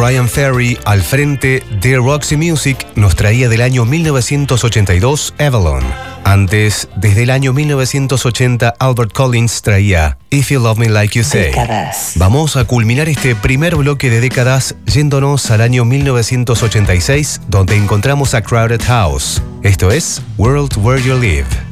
Bryan Ferry al frente de Roxy Music nos traía del año 1982 Avalon. Antes, desde el año 1980, Albert Collins traía If You Love Me Like You Say. Décadas. Vamos a culminar este primer bloque de décadas yéndonos al año 1986, donde encontramos a Crowded House. Esto es World Where You Live.